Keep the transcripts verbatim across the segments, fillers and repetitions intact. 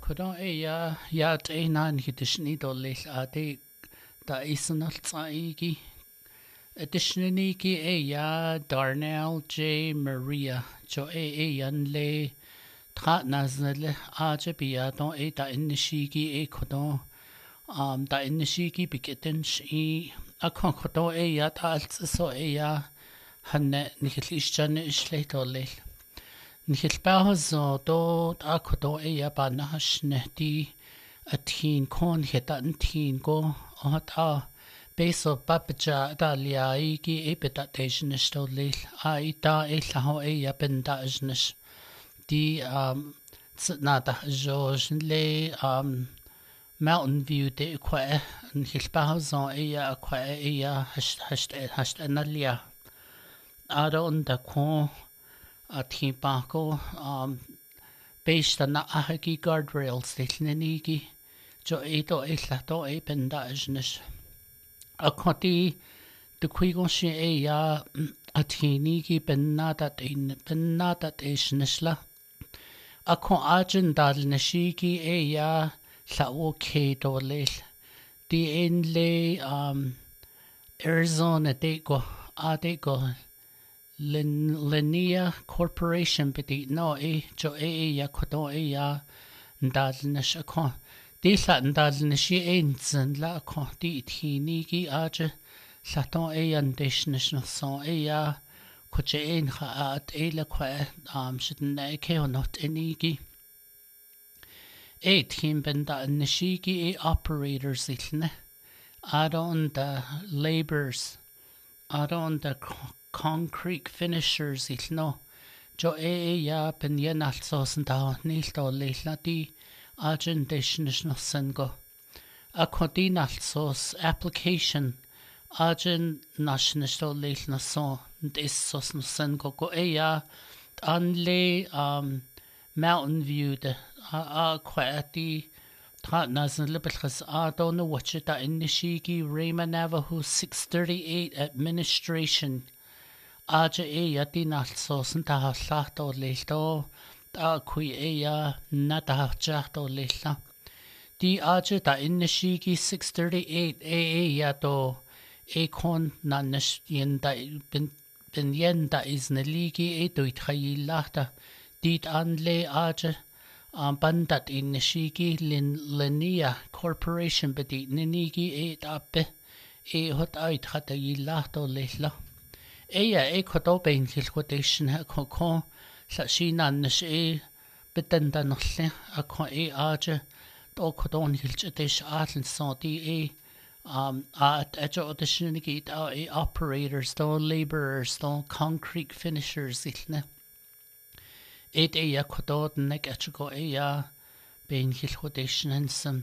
Kudon e ya ya te nan hitishni dolil ade da isanal tsaigi. Additionally ki e ya Darnell J. Maria jo e e yan le tra naznale aja biya don e da innishigi e kudon um da innishigi bigeten shi akon kudon e ya ta alts so e ya hanne nichil ishjan ishle dolil. Nichil bahazo do da kudon e ya ba nahashne di a teen kon hita an teen go at a beso babaja da liaigi e beta dejnish do lil a da e laho e ya benda ajnish di um na da joj le um Mountain View de kwa nichil bahazo e ya kwa e ya hasht hasht hasht analia ado da kon a teen bako um based on the ahagi guardrails dilnenigi jo edo e lato e benda ajnish a koti de kwigon shi e ya a tinigi benada in benada ishnishla a kon ajin dal nashigi e ya la okay do lel di in le um Arizona de go a de go Linnea Corporation bidi no e jo e ya kodo e ya ndal nish akon di la ndal nish einzen la akon di tini gi aje saton e yan dish nish no so e ya kuche ein ha at e la kwa um shidden ne ke not enigi e team benda nishigi e operators ilne adon the laborers adon the concrete finishers ilno jo e ya ben yen alsos da nil do leila di agent dishnish no sengo a kodin alsos application agent nashnish do leil na so dis sos no sengo go e ya anle um Mountain View de a a kwati tra nazen libelchas a do no watch da in nishigi Rayma Navajo six thirty-eight administration aja e ya di nalsos ta hlach do leildo da kui e ya na da chach do leila di aja da innishigi six thirty-eight e e ya do e kon na nish yen da bin bin yen da is ne ligi e do ithayi lachta di anle aja um bandat innishigi lin Linnea Corporation bedi ninigi e appe e hot uit hat yi lachto leila Eya e kodo bein hil quotation ha kon sa shinan nish e betenda nolle a kon e aja do kodon hil chedish atl so di e um at ejo auditioning it out e operators do laborers do concrete finishers ilne e e ya kodo nek echo e ya bein hil quotation and some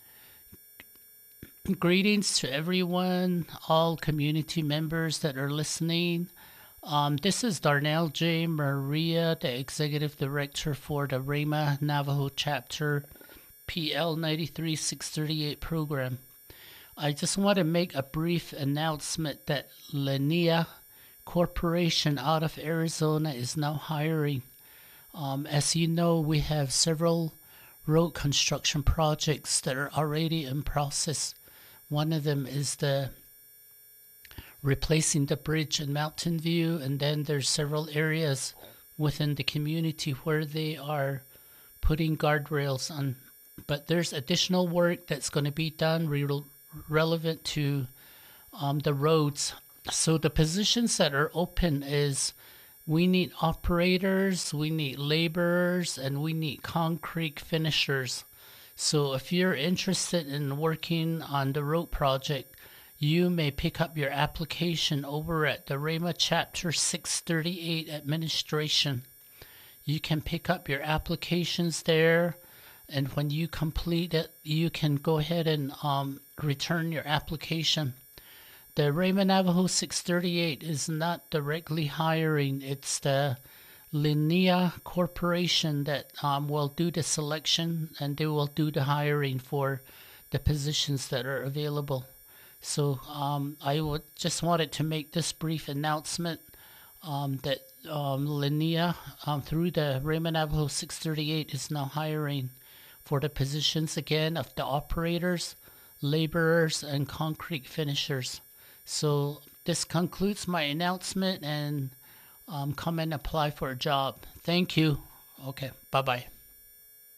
Greetings to everyone, all community members that are listening. Um, this is Darnell J. Maria, the Executive Director for the Rayma Navajo Chapter P L ninety-three six thirty-eight program. I just want to make a brief announcement that Linnea Corporation out of Arizona is now hiring. Um, as you know, we have several road construction projects that are already in process. One of them is the replacing the bridge in Mountain View, and then there's several areas within the community where they are putting guardrails on. But there's additional work that's going to be done re relevant to um, the roads. So the positions that are open is we need operators, we need laborers, and we need concrete finishers. So if you're interested in working on the road project, you may pick up your application over at the Rayma Chapter six thirty-eight Administration. You can pick up your applications there, and when you complete it, you can go ahead and um, return your application. The Rayma Navajo six thirty-eight is not directly hiring. It's the Linnea Corporation that um, will do the selection, and they will do the hiring for the positions that are available. So um, I would just wanted to make this brief announcement um, that um, Linnea um, through the Rayma Navajo six thirty-eight is now hiring. for the positions again of the operators, laborers, and concrete finishers. So this concludes my announcement, and um, come and apply for a job. Thank you. Okay, bye-bye.